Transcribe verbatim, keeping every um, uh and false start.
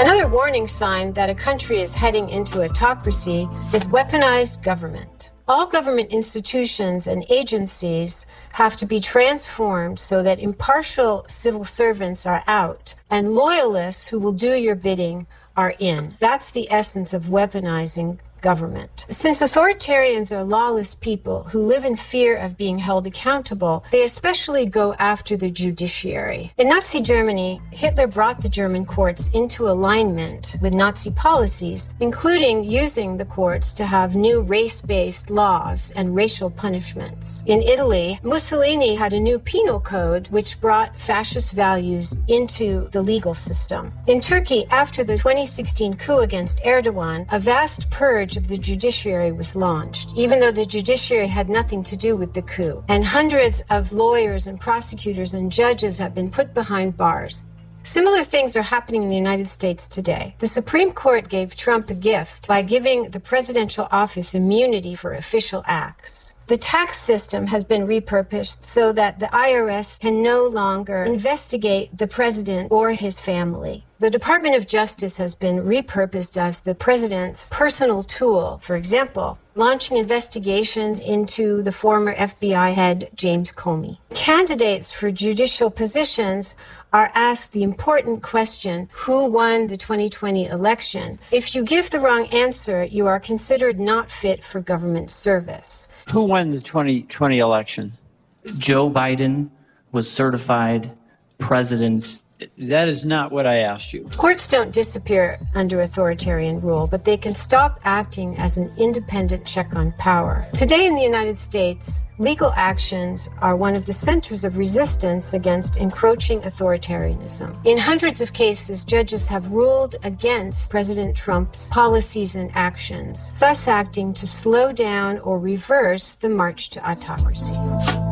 Another warning sign that a country is heading into autocracy is weaponized government. All government institutions and agencies have to be transformed so that impartial civil servants are out and loyalists who will do your bidding are in. That's the essence of weaponizing government. Since authoritarians are lawless people who live in fear of being held accountable, they especially go after the judiciary. In Nazi Germany, Hitler brought the German courts into alignment with Nazi policies, including using the courts to have new race-based laws and racial punishments. In Italy, Mussolini had a new penal code which brought fascist values into the legal system. In Turkey, after the twenty sixteen coup against Erdogan, a vast purge of the judiciary was launched, even though the judiciary had nothing to do with the coup. And hundreds of lawyers and prosecutors and judges have been put behind bars. Similar things are happening in the United States today. The Supreme Court gave Trump a gift by giving the presidential office immunity for official acts. The tax system has been repurposed so that the I R S can no longer investigate the president or his family. The Department of Justice has been repurposed as the president's personal tool. For example, launching investigations into the former F B I head James Comey. Candidates for judicial positions are asked the important question, who won the twenty twenty election? If you give the wrong answer, you are considered not fit for government service. Who won the twenty twenty election? Joe Biden was certified president. That is not what I asked you. Courts don't disappear under authoritarian rule, but they can stop acting as an independent check on power. Today in the United States, legal actions are one of the centers of resistance against encroaching authoritarianism. In hundreds of cases, judges have ruled against President Trump's policies and actions, thus acting to slow down or reverse the march to autocracy.